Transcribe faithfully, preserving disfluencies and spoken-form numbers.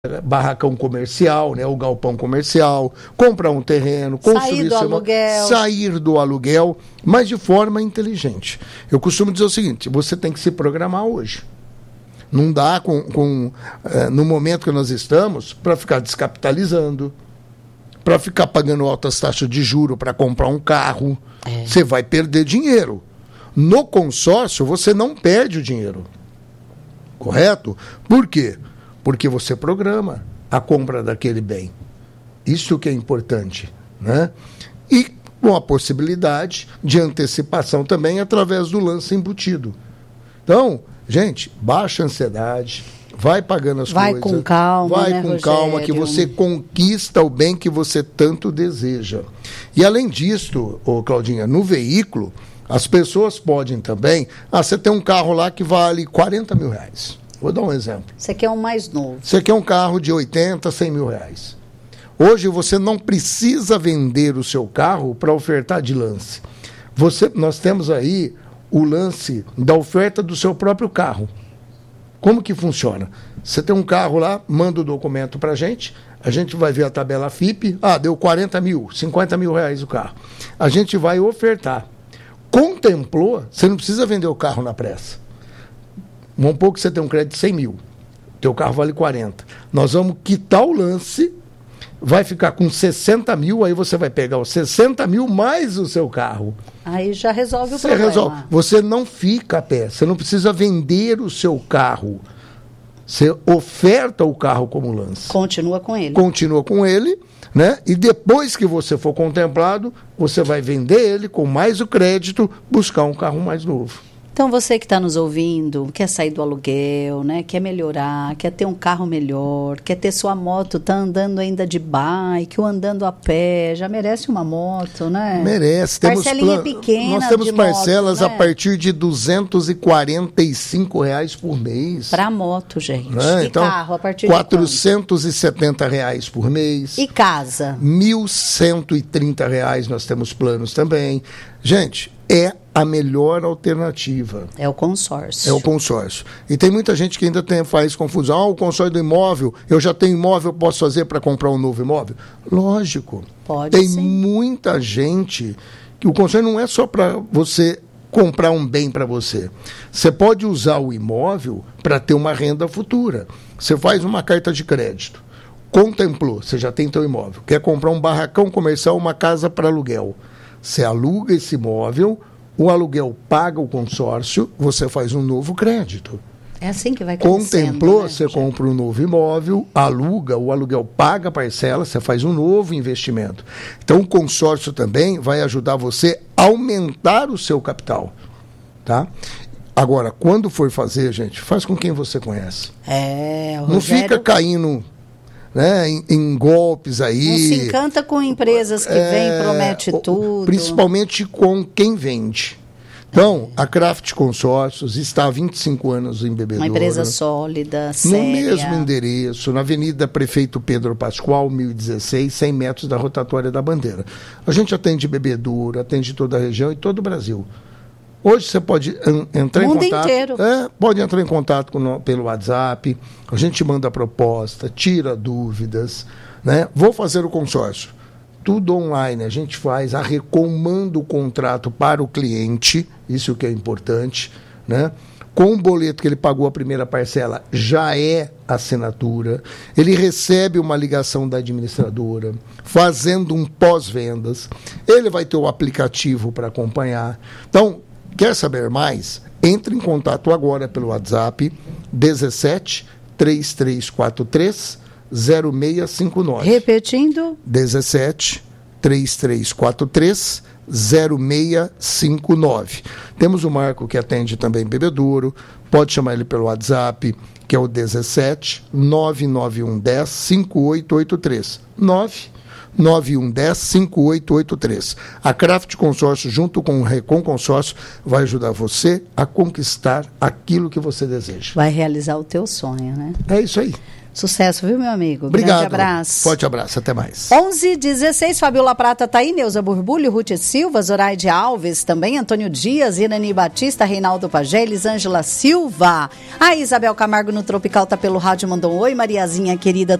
barracão comercial, né, o galpão comercial, comprar um terreno, construir sair do aluguel. sair do aluguel, mas de forma inteligente. Eu costumo dizer o seguinte: você tem que se programar hoje. Não dá com, com eh, no momento que nós estamos para ficar descapitalizando, para ficar pagando altas taxas de juro para comprar um carro. É. Você vai perder dinheiro. No consórcio você não perde o dinheiro, correto? Por quê? Porque você programa a compra daquele bem. Isso que é importante, né? E com a possibilidade de antecipação também através do lance embutido. Então, gente, baixa a ansiedade, vai pagando as vai coisas. Com calma, vai né, com Rogério? calma, que você conquista o bem que você tanto deseja. E além disso, ô Claudinha, no veículo, as pessoas podem também... Ah, você tem um carro lá que vale quarenta mil reais. Vou dar um exemplo. Você quer um mais novo. Você quer um carro de oitenta, cem mil reais. Hoje você não precisa vender o seu carro para ofertar de lance. Você, nós temos aí o lance da oferta do seu próprio carro. Como que funciona? Você tem um carro lá, manda o documento para a gente, a gente vai ver a tabela F I P, ah, deu quarenta mil, cinquenta mil reais o carro. A gente vai ofertar. Contemplou, você não precisa vender o carro na pressa. Vamos supor que você tem um crédito de cem mil. Teu carro vale quarenta. Nós vamos quitar o lance, vai ficar com sessenta mil, aí você vai pegar os sessenta mil mais o seu carro. Aí já resolve o você problema. Resolve. Você não fica a pé, você não precisa vender o seu carro. Você oferta o carro como lance. Continua com ele. Continua com ele, né? E depois que você for contemplado, você vai vender ele com mais o crédito, buscar um carro mais novo. Então, você que está nos ouvindo, quer sair do aluguel, né? Quer melhorar, quer ter um carro melhor, quer ter sua moto, está andando ainda de bike ou andando a pé, já merece uma moto, né? Merece. Temos Parcelinha plan... pequena Nós temos de parcelas moto, né? a partir de duzentos e quarenta e cinco reais por mês. Para moto, gente. Né? E então, carro, a partir quatrocentos e setenta reais por mês. E casa? mil cento e trinta reais nós temos planos também. Gente, é a melhor alternativa. É o consórcio. É o consórcio. E tem muita gente que ainda tem, faz confusão. Ah, o consórcio do imóvel, eu já tenho imóvel, eu posso fazer para comprar um novo imóvel? Lógico. Pode Tem sim. muita gente que o consórcio não é só para você comprar um bem para você. Você pode usar o imóvel para ter uma renda futura. Você faz uma carta de crédito. Contemplou, você já tem teu imóvel. Quer comprar um barracão comercial, uma casa para aluguel. Você aluga esse imóvel, o aluguel paga o consórcio, você faz um novo crédito. É assim que vai crescendo. Contemplou, né, você compra um novo imóvel, aluga, o aluguel paga a parcela, você faz um novo investimento. Então, o consórcio também vai ajudar você a aumentar o seu capital. Tá? Agora, quando for fazer, gente, faz com quem você conhece. É, o Não Rogério... fica caindo... Né, em, em golpes aí. Não se encanta com empresas que é, vêm, promete tudo. Principalmente com quem vende. Então, é. a Craft Consórcios está há vinte e cinco anos em Bebedouro. Uma empresa sólida, séria. No mesmo endereço, na Avenida Prefeito Pedro Pascoal, mil e dezesseis, cem metros da Rotatória da Bandeira. A gente atende Bebedouro, atende toda a região e todo o Brasil. Hoje você pode an- entrar mundo em contato. Inteiro. É, pode entrar em contato com, pelo WhatsApp. A gente manda a proposta, tira dúvidas. Né? Vou fazer o consórcio. Tudo online. A gente faz, a recomanda o contrato para o cliente. Isso que é importante. Né? Com o boleto que ele pagou a primeira parcela, já é assinatura. Ele recebe uma ligação da administradora, fazendo um pós-vendas. Ele vai ter o aplicativo para acompanhar. Então, quer saber mais? Entre em contato agora pelo WhatsApp dezessete, três três quatro três, zero seis cinco nove. Repetindo? dezessete, três três quatro três, zero seis cinco nove. Temos o Marco que atende também Bebedouro. Pode chamar ele pelo WhatsApp, que é o dezessete, nove nove um um zero, cinco oito oito três. nove nove um um zero, cinco oito oito três. A Craft Consórcio, junto com o Recon Consórcio, vai ajudar você a conquistar aquilo que você deseja. Vai realizar o teu sonho, né? É isso aí. Sucesso, viu, meu amigo? Obrigado. Grande abraço. Forte abraço, até mais. onze e dezesseis, Fabiola Prata tá aí, Neuza Burbulho, Ruth Silva, Zoraide Alves, também Antônio Dias, Irani Batista, Reinaldo Pagé, Elisângela Silva. A Isabel Camargo no Tropical tá pelo rádio, mandou um oi, Mariazinha querida,